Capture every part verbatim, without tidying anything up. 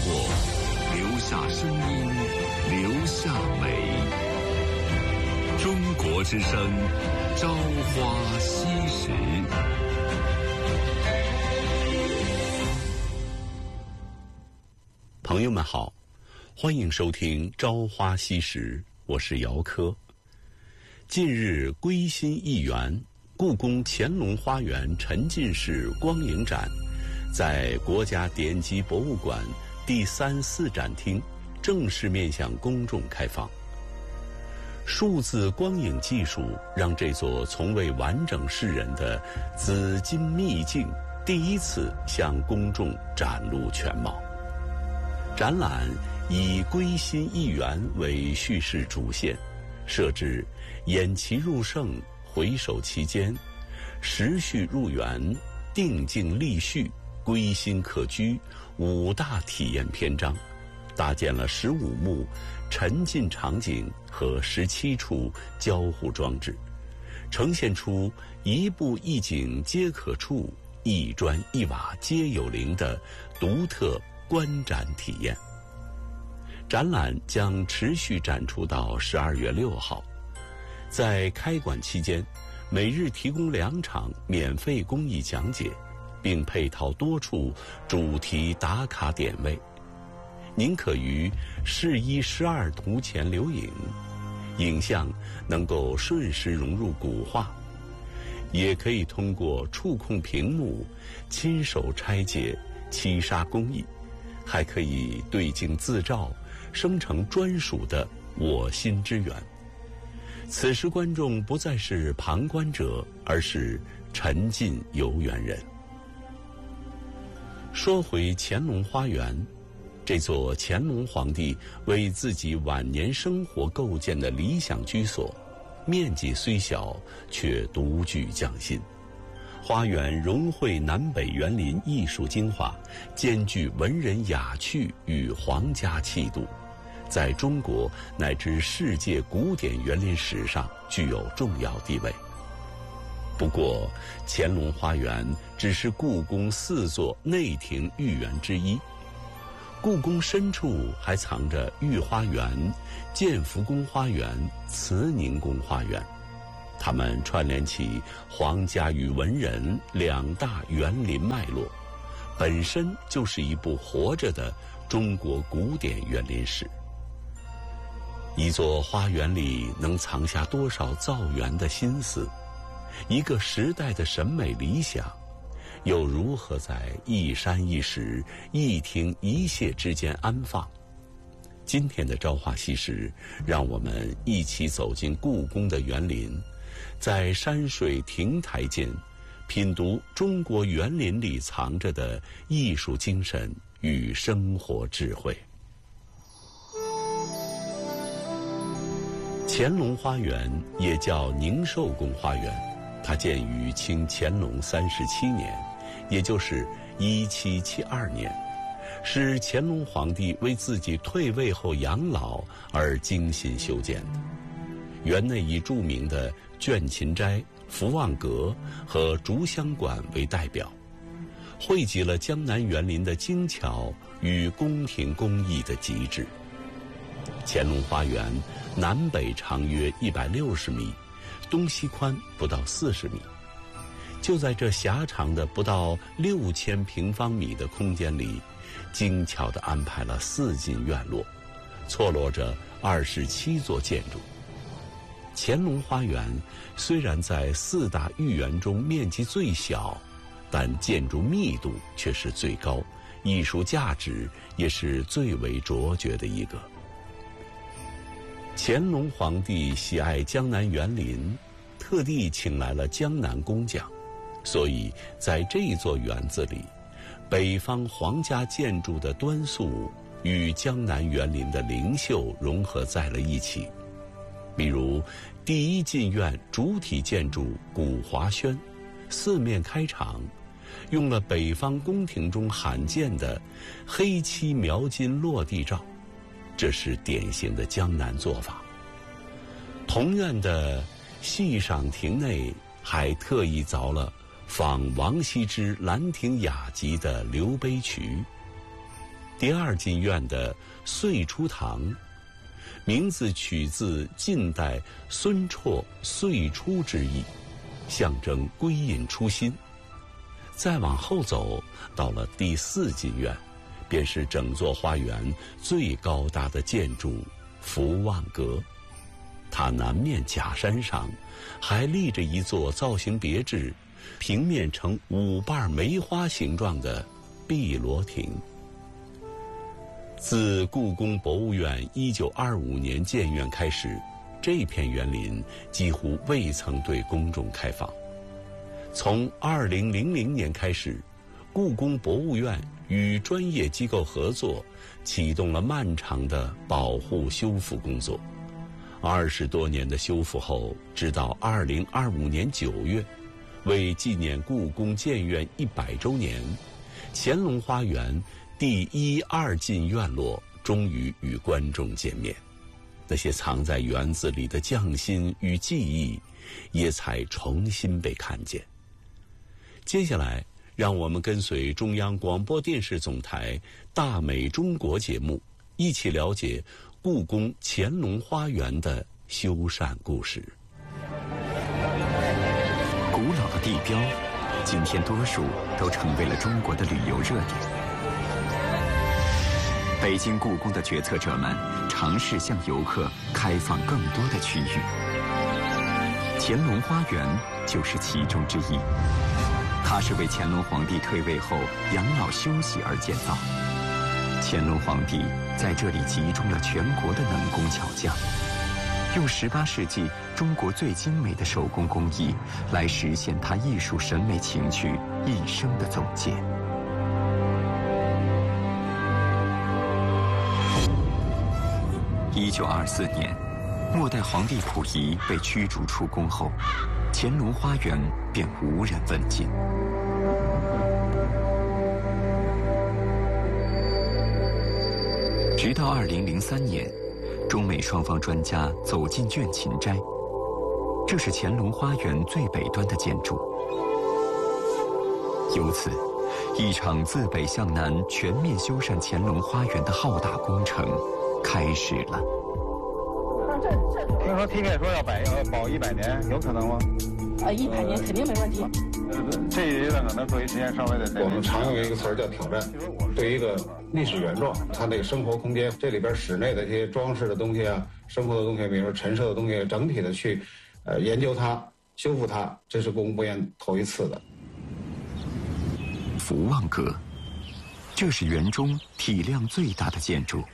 活，留下声音，留下美。中国之声，朝花夕拾。朋友们好，欢迎收听《朝花夕拾》，我是姚科。近日归心一园，故宫乾隆花园沉浸式光影展在国家典籍博物馆第三四展厅正式面向公众开放。数字光影技术让这座从未完整示人的紫金秘境第一次向公众展露全貌。展览以归心一园为叙事主线，设置偃旗入胜、回首其间、时序入园、定静立序、归心可居五大体验篇章，搭建了十五幕沉浸场景和十七处交互装置，呈现出一步一景皆可触、一砖一瓦皆有灵的独特观展体验。展览将持续展出到十二月六号，在开馆期间，每日提供两场免费公益讲解，并配套多处主题打卡点位。您可于试一试二图前留影，影像能够瞬时融入古画，也可以通过触控屏幕亲手拆解漆砂工艺，还可以对镜自照，生成专属的我心之园。此时观众不再是旁观者，而是沉浸游园人。说回乾隆花园，这座乾隆皇帝为自己晚年生活构建的理想居所，面积虽小，却独具匠心。花园融汇南北园林艺术精华，兼具文人雅趣与皇家气度，在中国乃至世界古典园林史上具有重要地位。不过，乾隆花园只是故宫四座内廷御园之一，故宫深处还藏着御花园、建福宫花园、慈宁宫花园，它们串联起皇家与文人两大园林脉络，本身就是一部活着的中国古典园林史。一座花园里能藏下多少造园的心思，一个时代的审美理想，又如何在一山一石、一亭一榭之间安放？今天的朝花夕拾，让我们一起走进故宫的园林，在山水亭台间品读中国园林里藏着的艺术精神与生活智慧。乾隆花园也叫宁寿宫花园，它建于清乾隆三十七年，也就是一七七二年，是乾隆皇帝为自己退位后养老而精心修建的。园内以著名的倦勤斋、福望阁和竹香馆为代表，汇集了江南园林的精巧与宫廷工艺的极致。乾隆花园南北长约一百六十米，东西宽不到四十米。就在这狭长的不到六千平方米的空间里，精巧地安排了四进院落，错落着二十七座建筑。乾隆花园虽然在四大御园中面积最小，但建筑密度却是最高，艺术价值也是最为卓绝的一个。乾隆皇帝喜爱江南园林，特地请来了江南工匠，所以在这一座园子里，北方皇家建筑的端肃与江南园林的灵秀融合在了一起。比如第一进院主体建筑古华轩，四面开场，用了北方宫廷中罕见的黑漆描金落地罩，这是典型的江南做法。同院的戏赏亭内还特意凿了仿王羲之《兰亭雅集》的留碑渠。 第二进院的岁初堂，名字取自晋代孙绰岁初之意，象征归隐初心。再往后走，到了第四进院，便是整座花园最高大的建筑福旺阁。它南面假山上还立着一座造型别致、平面呈五瓣梅花形状的碧螺亭。自故宫博物院一九二五年建院开始，这片园林几乎未曾对公众开放。从二零零零年开始，故宫博物院与专业机构合作，启动了漫长的保护修复工作。二十多年的修复后，直到二零二五年九月，为纪念故宫建院一百周年，乾隆花园第一、二进院落终于与观众见面。那些藏在园子里的匠心与技艺，也才重新被看见。接下来，让我们跟随中央广播电视总台《大美中国》节目，一起了解故宫乾隆花园的修缮故事。 古老的地标，今天多数都成为了中国的旅游热点。北京故宫的决策者们尝试向游客开放更多的区域，乾隆花园就是其中之一。它是为乾隆皇帝退位后养老休息而建造。乾隆皇帝在这里集中了全国的能工巧匠，用十八世纪中国最精美的手工工艺来实现他艺术审美情趣一生的总结。一九二四年，末代皇帝溥仪被驱逐出宫后，乾隆花园便无人问津。直到二零零三年，中美双方专家走进倦勤斋，这是乾隆花园最北端的建筑。由此，一场自北向南全面修缮乾隆花园的浩大工程开始了。 听说 T K 说要摆呃保一百年，有可能吗？ 呃，一百年肯定没问题。 这一段可能作为时间稍微的。 我们常用一个词儿叫挑战。对于一个历史原状，它那个生活空间，这里边室内的这些装饰的东西啊，生活的东西，比如说陈设的东西，整体的去呃研究它、修复它，这是故宫博物院头一次的。 福旺阁，这是园中体量最大的建筑。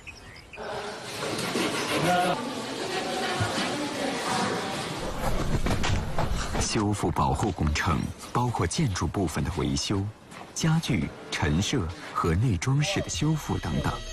修复保护工程包括建筑部分的维修、家具、陈设和内装饰的修复等等。